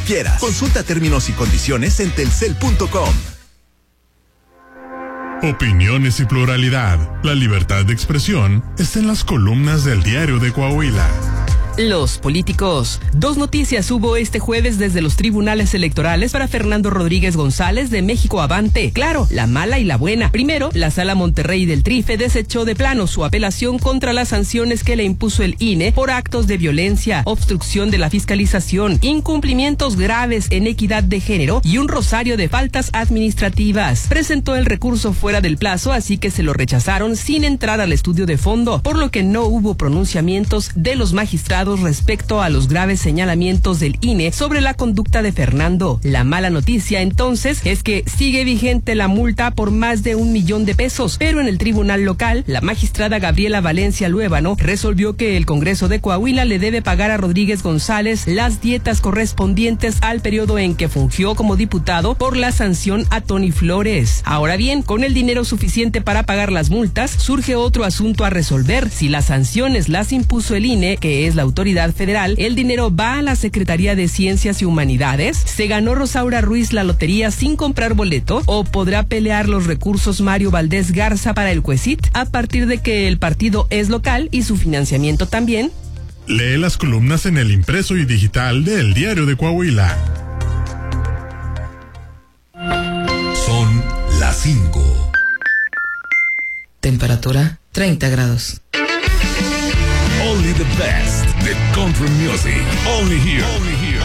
quieras. Consulta términos y condiciones en telcel.com. Opiniones y pluralidad. La libertad de expresión está en las columnas del Diario de Coahuila. Los políticos. 2 noticias hubo este jueves desde los tribunales electorales para Fernando Rodríguez González de México Avante. Claro, la mala y la buena. Primero, la Sala Monterrey del TRIFE desechó de plano su apelación contra las sanciones que le impuso el INE por actos de violencia, obstrucción de la fiscalización, incumplimientos graves en equidad de género y un rosario de faltas administrativas. Presentó el recurso fuera del plazo, así que se lo rechazaron sin entrar al estudio de fondo, por lo que no hubo pronunciamientos de los magistrados respecto a los graves señalamientos del INE sobre la conducta de Fernando. La mala noticia, entonces, es que sigue vigente la multa por más de $1 millón, pero en el tribunal local, la magistrada Gabriela Valencia Luébano resolvió que el Congreso de Coahuila le debe pagar a Rodríguez González las dietas correspondientes al periodo en que fungió como diputado por la sanción a Tony Flores. Ahora bien, con el dinero suficiente para pagar las multas, surge otro asunto a resolver. Si las sanciones las impuso el INE, que es la autoridad federal, el dinero va a la Secretaría de Ciencias y Humanidades. ¿Se ganó Rosaura Ruiz la lotería sin comprar boleto? ¿O podrá pelear los recursos Mario Valdés Garza para el CUECIT a partir de que el partido es local y su financiamiento también? Lee las columnas en el impreso y digital del Diario de Coahuila. Son las 5. Temperatura 30 grados. Only the best. The country music. Only here.